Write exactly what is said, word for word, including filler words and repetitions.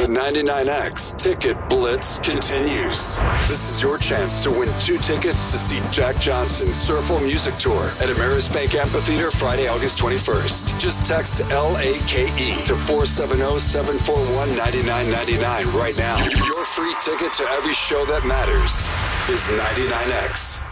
The ninety-nine X Ticket Blitz continues. This is your chance to win two tickets to see Jack Johnson's Surfle Music Tour at Ameris Bank Amphitheater Friday, August twenty-first. Just text L A K E to four seven zero, seven four one, nine nine nine nine right now. Your free ticket to every show that matters is ninety-nine X.